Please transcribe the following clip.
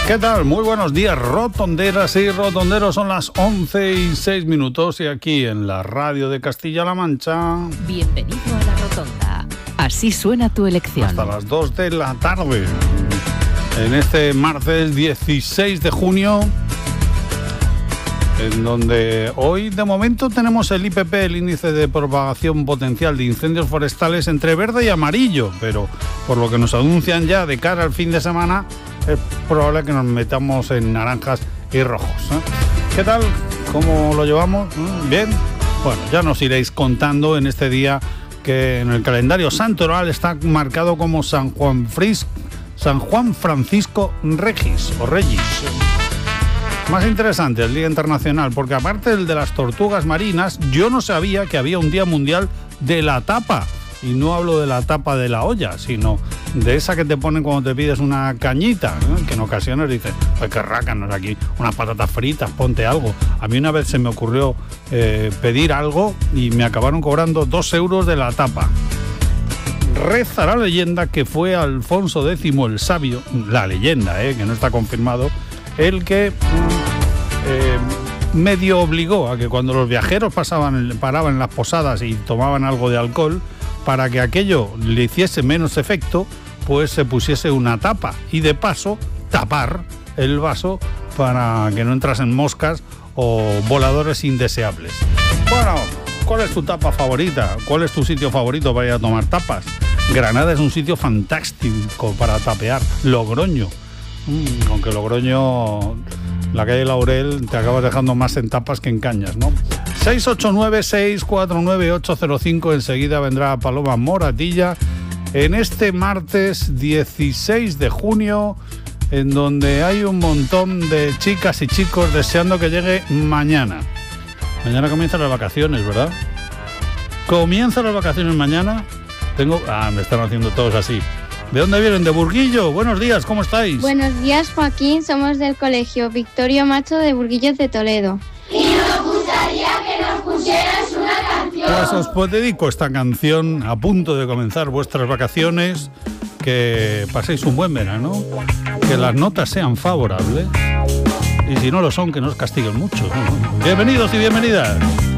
¿Qué tal? Muy buenos días, rotonderas y rotonderos. Son las 11:06 y aquí en la radio de Castilla-La Mancha. Bienvenido a La Rotonda. Así suena tu elección. Hasta las 2 de la tarde. En este martes 16 de junio, en donde hoy de momento tenemos el IPP, el índice de propagación potencial de incendios forestales, entre verde y amarillo, pero por lo que nos anuncian ya de cara al fin de semana, es probable que nos metamos en naranjas y rojos, ¿eh? ¿Qué tal? ¿Cómo lo llevamos? ¿Bien? Bueno, ya nos iréis contando en este día que en el calendario santoral está marcado como San Juan Francisco Regis o Regis. Más interesante el Día Internacional, porque aparte del de las tortugas marinas, yo no sabía que había un Día Mundial de la tapa. Y no hablo de la tapa de la olla, sino de esa que te ponen cuando te pides una cañita, ¿no? Que en ocasiones dices, pues qué rácanos aquí, unas patatas fritas, ponte algo. A mí una vez se me ocurrió pedir algo y me acabaron cobrando 2 euros de la tapa. Reza la leyenda que fue Alfonso X el Sabio, la leyenda, que no está confirmado, el que medio obligó a que cuando los viajeros paraban en las posadas y tomaban algo de alcohol, para que aquello le hiciese menos efecto, pues se pusiese una tapa y de paso tapar el vaso para que no entrasen moscas o voladores indeseables. Bueno, ¿cuál es tu tapa favorita? ¿Cuál es tu sitio favorito para ir a tomar tapas? Granada es un sitio fantástico para tapear. Logroño, aunque Logroño, la calle Laurel, te acabas dejando más en tapas que en cañas, ¿no? 689-649-805. Enseguida vendrá Paloma Moratilla en este martes 16 de junio, en donde hay un montón de chicas y chicos deseando que llegue mañana. Mañana comienzan las vacaciones, ¿verdad? ¿Comienzan las vacaciones mañana? Me están haciendo todos así. ¿De dónde vienen? ¿De Burguillo? Buenos días, ¿cómo estáis? Buenos días, Joaquín. Somos del colegio Victorio Macho de Burguillos de Toledo. Y nos gustaría que nos pusieras una canción. Pues os dedico esta canción a punto de comenzar vuestras vacaciones. Que paséis un buen verano, que las notas sean favorables y si no lo son, que no os castiguen mucho, ¿no? Bienvenidos y bienvenidas.